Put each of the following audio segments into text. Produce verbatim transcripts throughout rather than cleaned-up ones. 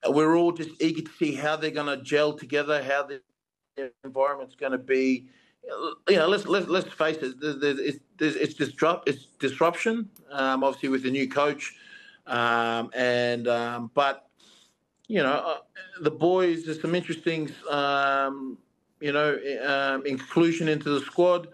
we're all just eager to see how they're going to gel together, how the environment's going to be. You know, let's let's let's face it. There's, there's, it's, there's, it's disrupt it's disruption. Um, obviously, with the new coach, um, and um, but you know, uh, the boys. There's some interesting, um, you know, um, inclusion into the squad.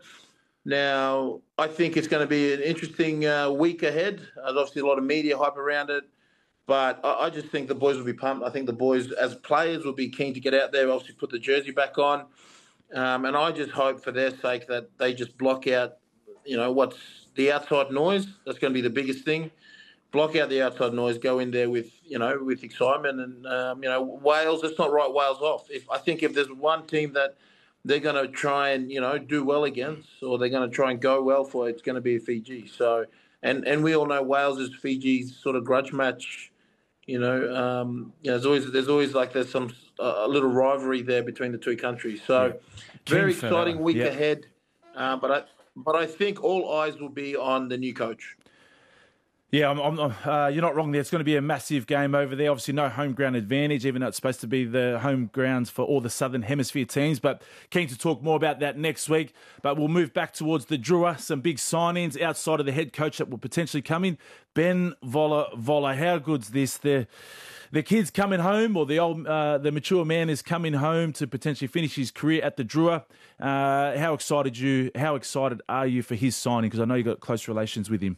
Now, I think it's going to be an interesting uh, week ahead. There's obviously a lot of media hype around it. But I, I just think the boys will be pumped. I think the boys, as players, will be keen to get out there, obviously put the jersey back on. Um, and I just hope for their sake that they just block out, you know, what's the outside noise. That's going to be the biggest thing. Block out the outside noise, go in there with, you know, with excitement. And, um, you know, Wales, let's not write Wales off. If I think if there's one team that they're going to try and, you know, do well against, or they're going to try and go well for, it's going to be Fiji. So, and, and we all know Wales is Fiji's sort of grudge match. You know, um, you know, there's always there's always like there's some uh, a little rivalry there between the two countries. So, yeah. Very exciting week yep. ahead. Uh, but I but I think all eyes will be on the new coach. Yeah, I'm, I'm, uh, you're not wrong there. It's going to be a massive game over there. Obviously, no home ground advantage, even though it's supposed to be the home grounds for all the Southern Hemisphere teams. But keen to talk more about that next week. But we'll move back towards the Drua. Some big signings outside of the head coach that will potentially come in. Ben Vola Vola, how good's this? The the kid's coming home, or the old, uh, the mature man is coming home to potentially finish his career at the Drua. Uh, how excited you? How excited are you for his signing? Because I know you got close relations with him.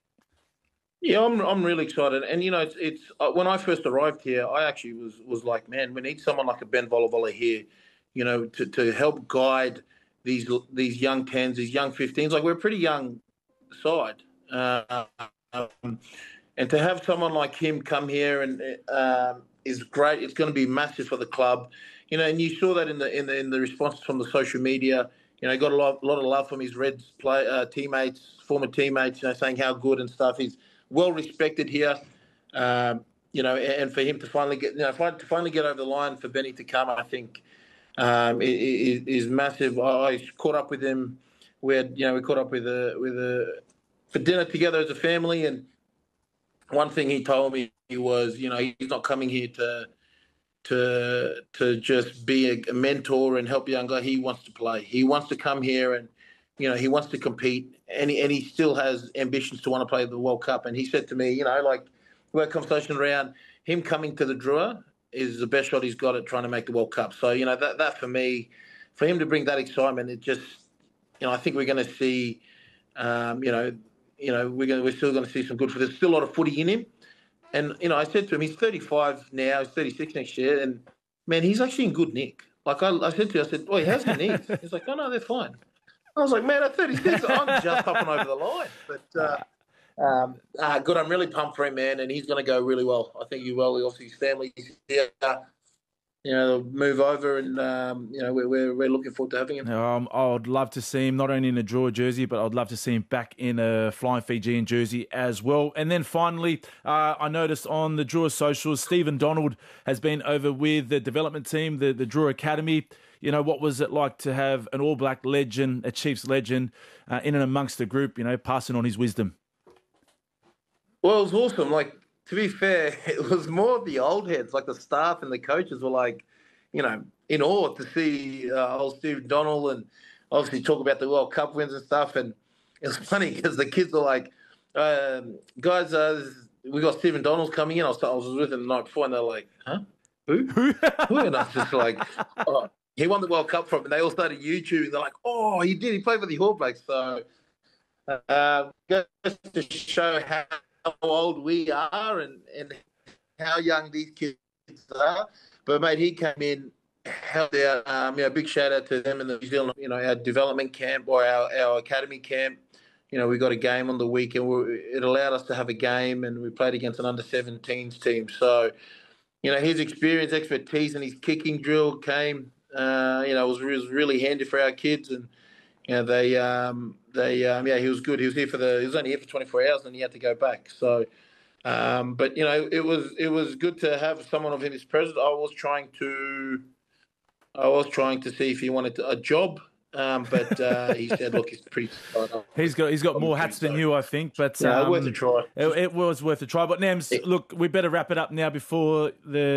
Yeah, I'm I'm really excited, and you know, it's, it's uh, when I first arrived here, I actually was was like, man, we need someone like a Ben Volavola here, you know, to, to help guide these these young tens, these young fifteens. Like we're a pretty young side, uh, um, and to have someone like him come here and um, is great. It's going to be massive for the club, you know. And you saw that in the in the in the responses from the social media. You know, he got a lot, a lot of love from his Reds play uh, teammates, former teammates, you know, saying how good and stuff. He's well respected here, um, you know, and for him to finally get, you know, to finally get over the line for Benny to come, I think um, is, is massive. I caught up with him. We had, you know, we caught up with a with a for dinner together as a family, and one thing he told me was, you know, he's not coming here to to to just be a, a mentor and help young guy. He wants to play. He wants to come here and, you know, he wants to compete, and he, and he still has ambitions to want to play the World Cup. And he said to me, you know, like, we had a conversation around him coming to the Drua is the best shot he's got at trying to make the World Cup. So, you know, that, that for me, for him to bring that excitement, it just, you know, I think we're going to see, um, you know, you know, we're going, we're still going to see some good. There's still a lot of footy in him. And, you know, I said to him, he's thirty-five now, he's thirty-six next year, and, man, he's actually in good nick. Like, I, I said to him, I said, oh, how's your knees? He's like, oh, no, they're fine. I was like, man, at thirty-six, I'm just hopping over the line. But uh, um, uh, good, I'm really pumped for him, man, and he's going to go really well. I think he will. Obviously, his family's here. You know, move over, and um, you know, we're, we're we're looking forward to having him. Um, I'd love to see him not only in a Drua jersey, but I'd love to see him back in a Flying Fijian jersey as well. And then finally, uh, I noticed on the Drua socials, Stephen Donald has been over with the development team, the the Drua Academy. You know, what was it like to have an All Black legend, a Chiefs legend, uh, in and amongst the group? You know, passing on his wisdom. Well, it was awesome. Like, to be fair, it was more of the old heads, like the staff and the coaches were like, you know, in awe to see uh, old Steve Donald and obviously talk about the World Cup wins and stuff. And it was funny because the kids were like, um, guys, uh, we got Stephen Donald coming in. I was, I was with him the night before, and they're like, huh? Who? Who? And I was just like, oh, he won the World Cup from, and they all started YouTubing. They're like, oh, he did. He played for the All Blacks. So uh, just to show how old we are and, and how young these kids are. But, mate, he came in, held out, um, you know, big shout-out to them in the New Zealand, you know, our development camp or our, our academy camp. You know, we got a game on the weekend. We, it allowed us to have a game, and we played against an under seventeens team. So, you know, his experience, expertise, and his kicking drill came, uh, you know, was, was really handy for our kids. And, you know, they, um, they, um, yeah, he was good. He was here for the, he was only here for twenty-four hours, and he had to go back. So, um, but you know, it was, it was good to have someone of him as president. I was trying to, I was trying to see if he wanted to, a job. Um, but uh, he said, "Look, he's pretty." He's got he's got more hats than you, I think. But yeah, um, worth a try. It, it was worth a try. But Nams, look, we better wrap it up now before the